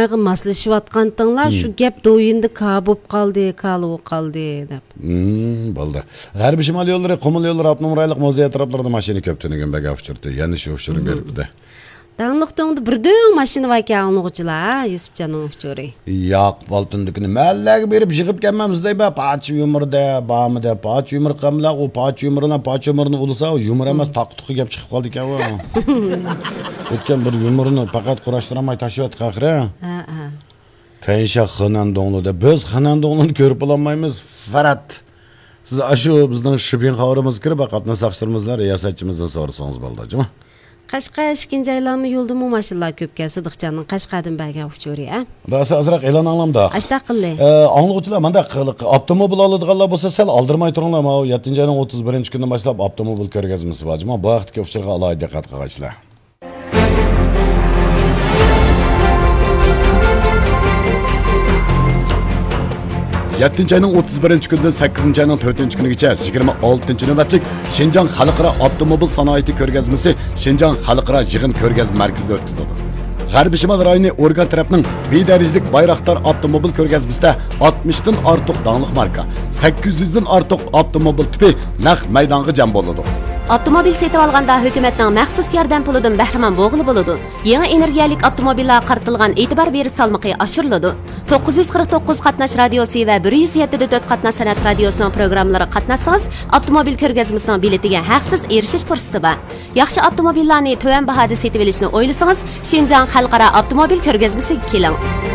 Шыңайғы маслышып атқантыңлар, şu gap doyundu ka boп qaldı, kalı qaldı dep. Bo'ldi. G'arbiy shimol yo'llari, Qumul yo'llari Abnumrayliq muzey atroflarida mashina ko'p tunigan baga uchirdi. Yana shu uchirib beribdi. Dağlıqtığında birden maşını var ki alınıqçılar, Yusufcanın uçuri. Yo'q, boltundikini mallaga berib yig'ib kelmamiz deyba, paç yumurda, bamida, paç yumur qamla, o paç yumurini ulsa, o yumur emas, taq-tuqi gap chiqib qoldi ekan u. O'tgan bir yumurini faqat qurashtiramay tashlab qaqra. Ha. Kaysha xonandonlarda biz xonandonlarni ko'rib olmaymiz. Farat. Siz ashu bizning shibin xavrimiz kirib qatnashchilarimizlar riyosatchimizdan so'rasangiz bo'ldimi? Qashqa ikinci aylanma yolda mu maşınlar köp gəlsi Dıqcanın Qashqadan baga uçuri, ha? Basa azraq e'lon anglamda. Ashtaqilli. Anlıqçılar manda avtomobil oladiganlar bo'lsa sal aldirmay turinglar. 7-oyning 31-kunidan boshlab avtomobil ko'rgazmasi bor. Bu vaqtga uchirga alohida diqqat qilinglar. Yettinci ayının 31. günden 8. ayının 4. günügacha 26. navbatlik Şinjan Xalqaro avtomobil sanoati ko'rgazmasi Şinjan Xalqaro yig'in ko'rgazma markazida o'tkazildi. G'arbiy Shimol rayoni organ tarafining bedarajlik Bayraktar avtomobil ko'rgazmasida 60 dan ortiq dangliq marka, 800 dan ortiq avtomobil tipi naq maydonga jam bo'ladi. Avtomobil setib olganda hukumatning maxsus yordam pulidan bahramand bo'g'ili bo'ladi. Yangi energiyalik avtomobillar qaratilgan e'tibor berish salmoqi oshiriladi. 949 qatnash radiosi va 107.4 qatnash san'at radiosining programmalari qatnashsangiz, avtomobil ko'rgazmasining biletiga haqsiz erishish fursati bor. Yaxshi avtomobillarni to'van bahoda setib olishni o'ylasangiz, Şinjan Xalqaro avtomobil ko'rgazmasiga keling.